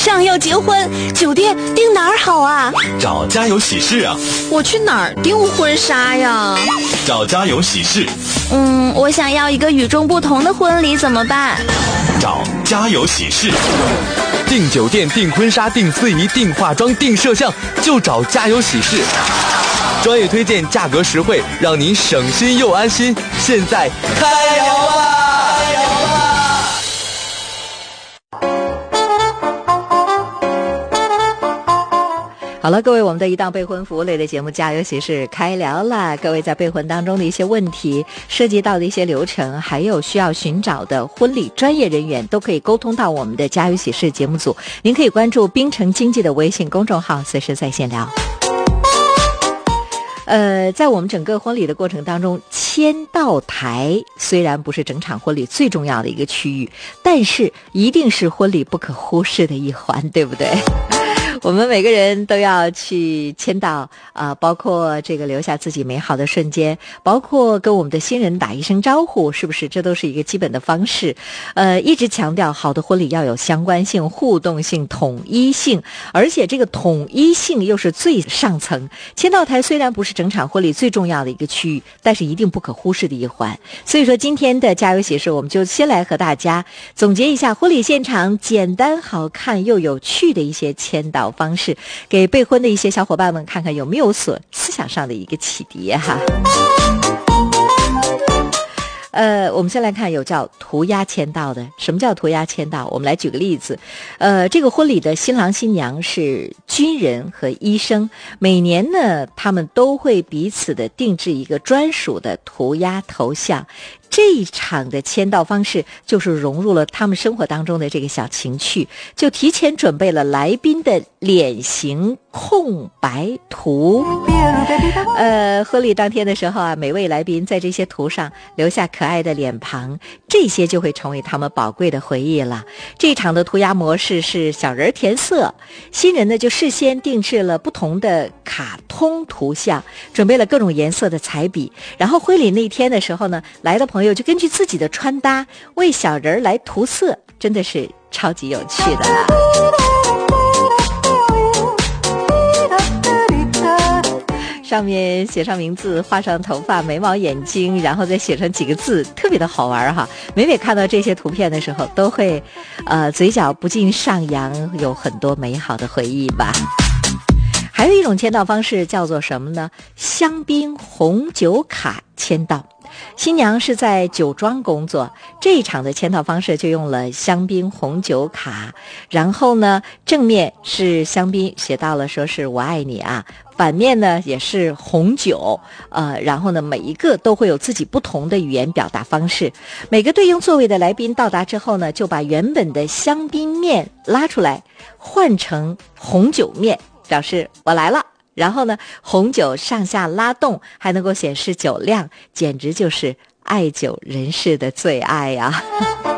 上要结婚，酒店订哪儿好啊？ 找家有喜事啊。 我去哪儿订婚纱呀？ 找家有喜事。 我想要一个与众不同的婚礼，怎么办？ 找家有喜事。 订酒店、订婚纱、订司仪、订化妆、订摄像，就找家有喜事。专业推荐，价格实惠，让您省心又安心。现在开聊吧！ 好了，各位，我们的一档备婚服务类的节目《家有喜事》开聊了。各位在备婚当中的一些问题，涉及到的一些流程，还有需要寻找的婚礼专业人员，都可以沟通到我们的《家有喜事》节目组。您可以关注滨城经济的微信公众号，随时在线聊。在我们整个婚礼的过程当中，签到台虽然不是整场婚礼最重要的一个区域，但是一定是婚礼不可忽视的一环，对不对？我们每个人都要去签到包括这个留下自己美好的瞬间，包括跟我们的新人打一声招呼，是不是这都是一个基本的方式？一直强调好的婚礼要有相关性、互动性、统一性，而且这个统一性又是最上层。签到台虽然不是整场婚礼最重要的一个区域，但是一定不可忽视的一环。所以说今天的家有喜事，我们就先来和大家总结一下婚礼现场简单好看又有趣的一些签到方式，给备婚的一些小伙伴们看看有没有所思想上的一个启迪哈。我们先来看有叫涂鸦签到的。什么叫涂鸦签到？我们来举个例子。这个婚礼的新郎新娘是军人和医生，每年呢他们都会彼此的定制一个专属的涂鸦头像。这一场的签到方式就是融入了他们生活当中的这个小情趣，就提前准备了来宾的脸型空白图。婚礼当天的时候啊，每位来宾在这些图上留下可爱的脸庞，这些就会成为他们宝贵的回忆了。这场的涂鸦模式是小人填色，新人呢就事先定制了不同的卡通图像，准备了各种颜色的彩笔，然后婚礼那天的时候呢，来的朋友就根据自己的穿搭为小人来涂色，真的是超级有趣的啦。上面写上名字，画上头发、眉毛、眼睛，然后再写上几个字，特别的好玩哈。每每看到这些图片的时候，都会嘴角不禁上扬，有很多美好的回忆吧。还有一种签到方式叫做什么呢？香槟红酒卡签到。新娘是在酒庄工作，这一场的签到方式就用了香槟红酒卡，然后呢正面是香槟，写到了说是我爱你啊，反面呢也是红酒，然后呢每一个都会有自己不同的语言表达方式。每个对应座位的来宾到达之后呢，就把原本的香槟面拉出来，换成红酒面，表示我来了。然后呢，红酒上下拉动，还能够显示酒量，简直就是爱酒人士的最爱呀。